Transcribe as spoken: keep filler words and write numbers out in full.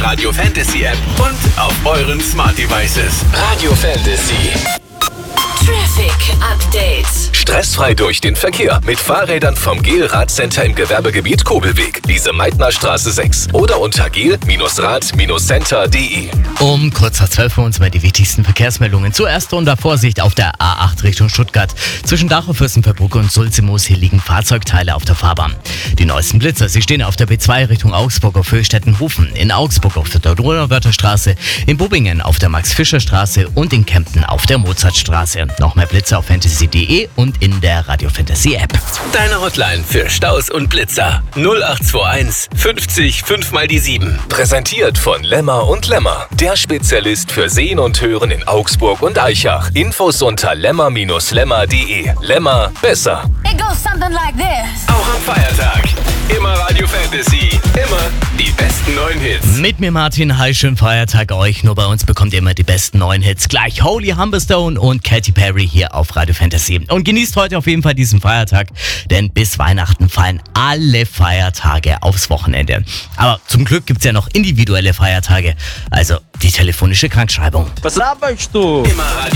Radio Fantasy App und auf euren Smart Devices. Radio Fantasy. Traffic Update. Stressfrei durch den Verkehr mit Fahrrädern vom Gel-Rad-Center im Gewerbegebiet Kobelweg, Lise-Meitner-Straße sechs oder unter gel Rad Center punkt de. Um kurz nach zwölf für uns mal die wichtigsten Verkehrsmeldungen. Zuerst unter Vorsicht auf der A acht Richtung Stuttgart. Zwischen Dachau, Fürstenfeldbruck und Sulzimoos, hier liegen Fahrzeugteile auf der Fahrbahn. Die neuesten Blitzer, sie stehen auf der B zwei Richtung Augsburg auf Höchstädtenhofen, in Augsburg auf der Donauwörther-Straße, in Bubingen auf der Max-Fischer-Straße und in Kempten auf der Mozartstraße. Noch mehr Blitzer auf fantasy punkt de und in der Radio Fantasy App. Deine Hotline für Staus und Blitzer. null acht zwei eins fünfzig fünf mal die sieben. Präsentiert von Lemmer und Lemmer, der Spezialist für Sehen und Hören in Augsburg und Aichach. Infos unter lemmer Bindestrich lemmer punkt de. Lemmer, besser. It goes something like this. Auch am Feiertag. Immer Radio Fantasy. Immer die besten neuen Hits. Mit mir Martin, hi, schönen Feiertag euch. Nur bei uns bekommt ihr immer die besten neuen Hits. Gleich Holy Humberstone und Katy Perry hier auf Radio Fantasy. Und genießt heute auf jeden Fall diesen Feiertag, denn bis Weihnachten fallen alle Feiertage aufs Wochenende. Aber zum Glück gibt's ja noch individuelle Feiertage, also die telefonische Krankschreibung. Was laberst du? Immer Radio